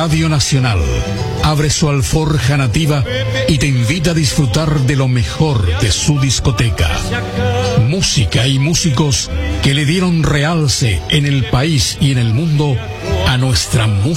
Radio Nacional abre su alforja nativa y te invita a disfrutar de lo mejor de su discoteca. Música y músicos que le dieron realce en el país y en el mundo a nuestra música